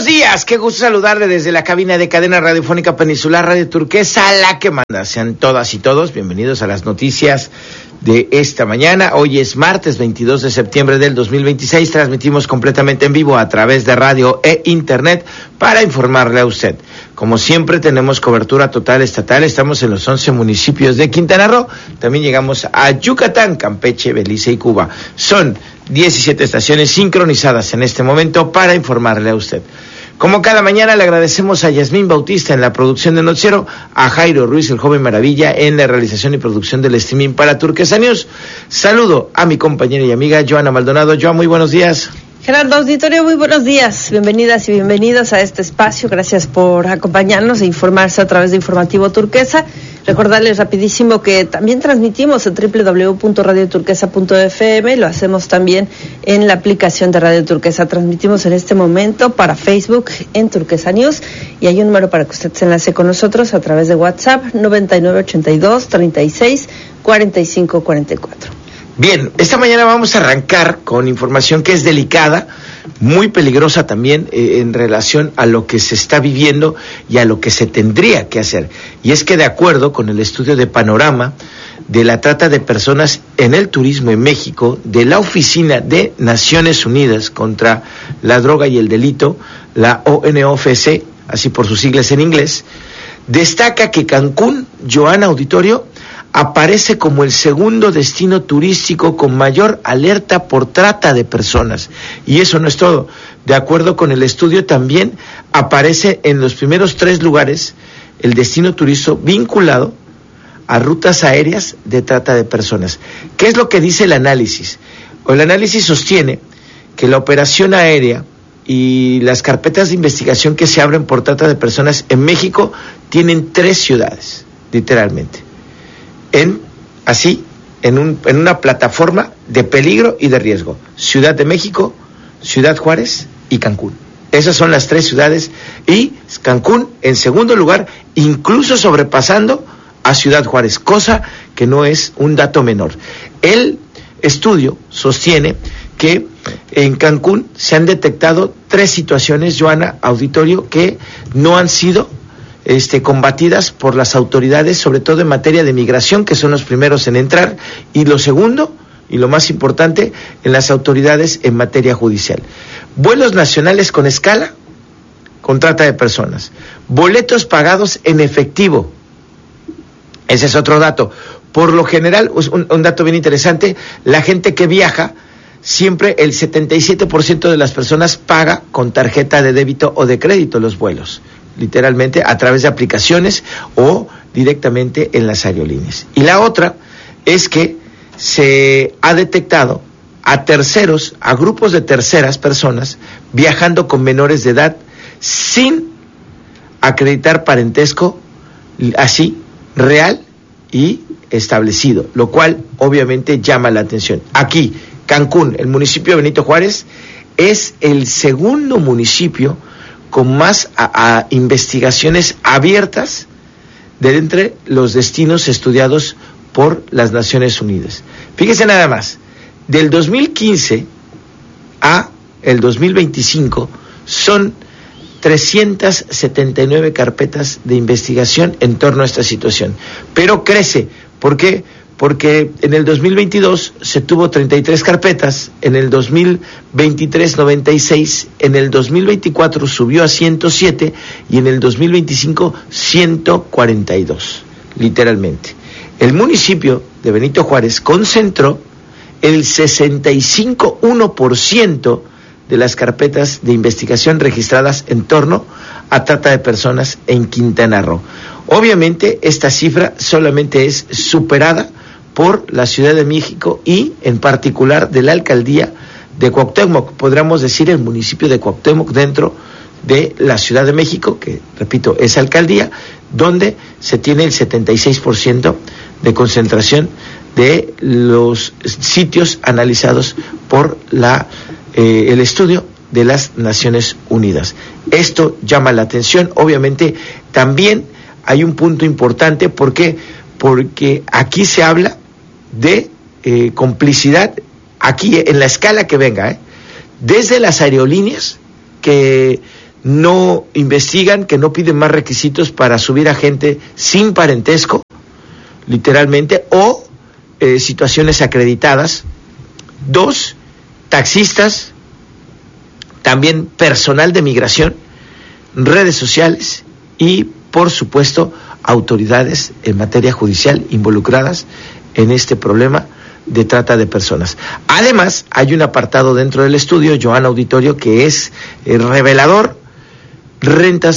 días, qué gusto saludarle desde la cabina de Cadena Radiofónica Peninsular Radio Turquesa, la que manda. Sean todas y todos bienvenidos a las noticias de esta mañana. Hoy es martes 22 de septiembre del 2026. Transmitimos completamente en vivo a través de radio e internet para informarle a usted. Como siempre tenemos cobertura total estatal. Estamos en los 11 municipios de Quintana Roo. También llegamos a Yucatán, Campeche, Belice y Cuba. Son 17 estaciones sincronizadas en este momento para informarle a usted. Como cada mañana le agradecemos a Yasmín Bautista en la producción de Noticiero, a Jairo Ruiz, el joven maravilla, en la realización y producción del streaming para Turquesa News. Saludo a mi compañera y amiga Joana Maldonado. Joa, muy buenos días. Gerardo Auditorio, muy buenos días. Bienvenidas y bienvenidos a este espacio. Gracias por acompañarnos e informarse a través de Informativo Turquesa. Recordarles rapidísimo que también transmitimos en www.radioturquesa.fm. Lo hacemos también en la aplicación de Radio Turquesa. Transmitimos en este momento para Facebook en Turquesa News. Y hay un número para que usted se enlace con nosotros a través de WhatsApp, 9982-36-4544. Bien, esta mañana vamos a arrancar con información que es delicada, muy peligrosa también en relación a lo que se está viviendo y a lo que se tendría que hacer. Y es que de acuerdo con el estudio de Panorama de la trata de personas en el turismo en México, de la Oficina de Naciones Unidas contra la Droga y el Delito, la ONOFC, así por sus siglas en inglés, destaca que Cancún, Joana Auditorio, aparece como el segundo destino turístico con mayor alerta por trata de personas. Y eso no es todo. De acuerdo con el estudio, también aparece en los primeros 3 lugares el destino turístico vinculado a rutas aéreas de trata de personas. ¿Qué es lo que dice el análisis? El análisis sostiene que la operación aérea y las carpetas de investigación que se abren por trata de personas en México tienen 3 ciudades, literalmente. En una plataforma de peligro y de riesgo: Ciudad de México, Ciudad Juárez y Cancún. Esas son las 3 ciudades, y Cancún en segundo lugar, incluso sobrepasando a Ciudad Juárez, cosa que no es un dato menor. El estudio sostiene que en Cancún se han detectado 3 situaciones, Joana Auditorio, que no han sido combatidas por las autoridades, sobre todo en materia de migración, que son los primeros en entrar, y lo segundo, y lo más importante, en las autoridades en materia judicial. Vuelos nacionales con escala, con trata de personas. Boletos pagados en efectivo. Ese es otro dato. Por lo general, un dato bien interesante, la gente que viaja, siempre el 77% de las personas paga con tarjeta de débito o de crédito los vuelos, literalmente a través de aplicaciones o directamente en las aerolíneas. Y la otra es que se ha detectado a terceros, a grupos de terceras personas viajando con menores de edad sin acreditar parentesco así real y establecido, lo cual obviamente llama la atención. Aquí, Cancún, el municipio de Benito Juárez, es el segundo municipio con más investigaciones abiertas de entre los destinos estudiados por las Naciones Unidas. Fíjese nada más, del 2015 a el 2025 son 379 carpetas de investigación en torno a esta situación, pero crece. ¿Por qué? Porque en el 2022 se tuvo 33 carpetas, en el 2023 96, en el 2024 subió a 107 y en el 2025 142, literalmente. El municipio de Benito Juárez concentró el 65,1% de las carpetas de investigación registradas en torno a trata de personas en Quintana Roo. Obviamente esta cifra solamente es superada por la Ciudad de México y en particular de la alcaldía de Cuauhtémoc, podríamos decir el municipio de Cuauhtémoc dentro de la Ciudad de México, que repito es alcaldía, donde se tiene el 76% de concentración de los sitios analizados por el estudio de las Naciones Unidas. Esto llama la atención. Obviamente también hay un punto importante, porque aquí se habla de complicidad, aquí en la escala que venga, desde las aerolíneas que no investigan, que no piden más requisitos para subir a gente sin parentesco, literalmente, o situaciones acreditadas. 2, taxistas, también personal de migración, redes sociales y, por supuesto, autoridades en materia judicial involucradas en este problema de trata de personas. Además, hay un apartado dentro del estudio, Joana Auditorio, que es revelador: rentas